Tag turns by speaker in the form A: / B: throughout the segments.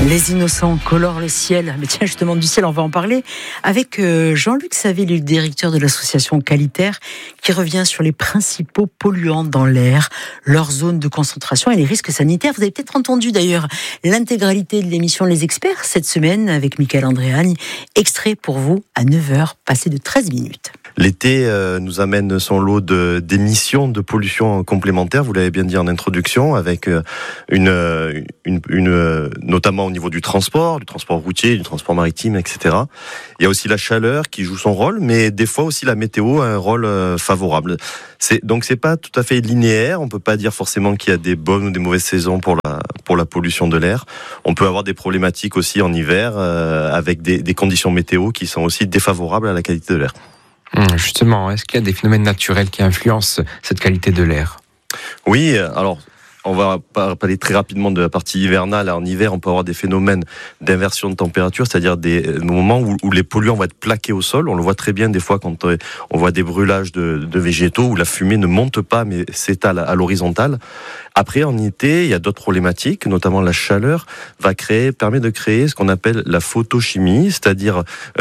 A: Les innocents colorent le ciel. Mais tiens, justement, du ciel, on va en parler avec Jean-Luc Savé, le directeur de l'association Qualitaire, qui revient sur les principaux polluants dans l'air, leur zone de concentration et les risques sanitaires. Vous avez peut-être entendu d'ailleurs l'intégralité de l'émission Les Experts cette semaine avec Michael Andréani. Extrait pour vous à 9h, passé de 13 minutes.
B: L'été nous amène son lot d'émissions de pollution complémentaires, vous l'avez bien dit en introduction, avec notamment au niveau du transport routier, du transport maritime, etc. Il y a aussi la chaleur qui joue son rôle, mais des fois aussi la météo a un rôle favorable. Donc c'est pas tout à fait linéaire, on peut pas dire forcément qu'il y a des bonnes ou des mauvaises saisons pour la pollution de l'air. On peut avoir des problématiques aussi en hiver avec des conditions météo qui sont aussi défavorables à la qualité de l'air.
C: Justement, est-ce qu'il y a des phénomènes naturels qui influencent cette qualité de l'air ?
B: Oui, alors on va parler très rapidement de la partie hivernale. En hiver, on peut avoir des phénomènes d'inversion de température, c'est-à-dire des moments où les polluants vont être plaqués au sol. On le voit très bien des fois quand on voit des brûlages de végétaux où la fumée ne monte pas mais s'étale à l'horizontale. Après, en été, il y a d'autres problématiques, notamment la chaleur permet de créer ce qu'on appelle la photochimie, c'est-à-dire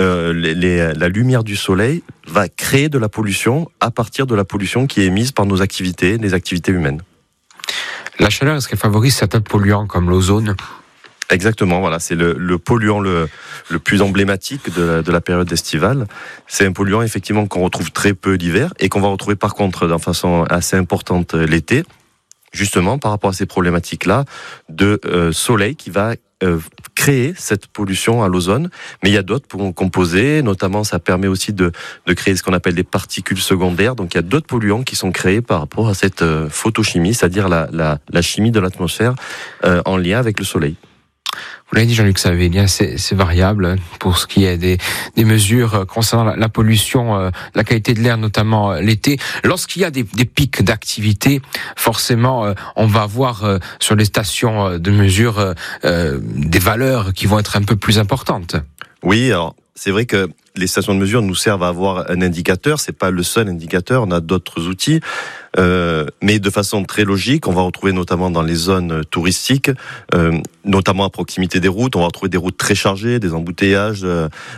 B: la lumière du soleil va créer de la pollution à partir de la pollution qui est émise par nos activités, les activités humaines.
C: La chaleur, est-ce qu'elle favorise certains polluants comme l'ozone ?
B: Exactement, voilà, c'est le polluant le plus emblématique de la période estivale. C'est un polluant effectivement qu'on retrouve très peu l'hiver et qu'on va retrouver par contre de façon assez importante l'été, justement par rapport à ces problématiques-là de soleil qui va créer cette pollution à l'ozone, mais il y a d'autres composés, notamment ça permet aussi de créer ce qu'on appelle des particules secondaires, donc il y a d'autres polluants qui sont créés par rapport à cette photochimie, c'est-à-dire la chimie de l'atmosphère en lien avec le soleil.
C: Vous l'avez dit, Jean-Luc Savé, c'est variable pour ce qui est des mesures concernant la pollution, la qualité de l'air, notamment l'été. Lorsqu'il y a des pics d'activité, forcément, on va avoir sur les stations de mesure des valeurs qui vont être un peu plus importantes.
B: Oui, alors c'est vrai que les stations de mesure nous servent à avoir un indicateur, c'est pas le seul indicateur, on a d'autres outils, mais de façon très logique, on va retrouver notamment dans les zones touristiques, notamment à proximité des routes, on va retrouver des routes très chargées, des embouteillages,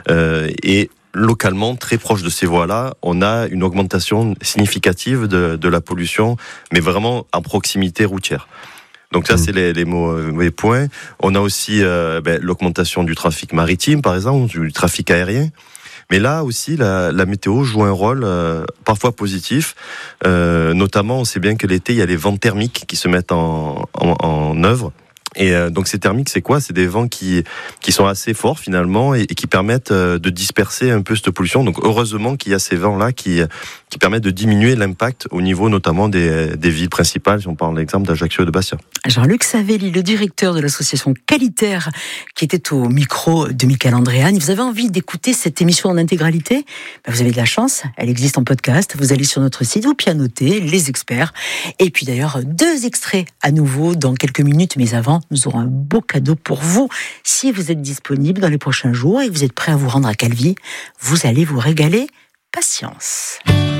B: et localement, très proche de ces voies-là, on a une augmentation significative de la pollution, mais vraiment en proximité routière. Donc ça, c'est les mauvais points. On a aussi l'augmentation du trafic maritime, par exemple, du trafic aérien. Mais là aussi, la météo joue un rôle parfois positif. Notamment, on sait bien que l'été, il y a les vents thermiques qui se mettent en œuvre. Et donc ces thermiques, c'est quoi ? C'est des vents qui sont assez forts finalement et qui permettent de disperser un peu cette pollution. Donc heureusement qu'il y a ces vents-là qui permettent de diminuer l'impact au niveau notamment des villes principales, si on parle l'exemple d'Ajaccio et de Bastia.
A: Jean-Luc Savelli, le directeur de l'association Qualitaire, qui était au micro de Michael Andréani. Vous avez envie d'écouter cette émission en intégralité ? Vous avez de la chance, elle existe en podcast. Vous allez sur notre site, vous pianotez Les Experts. Et puis d'ailleurs, 2 extraits à nouveau dans quelques minutes, mais avant, nous aurons un beau cadeau pour vous. Si vous êtes disponible dans les prochains jours et que vous êtes prêt à vous rendre à Calvi, vous allez vous régaler. Patience.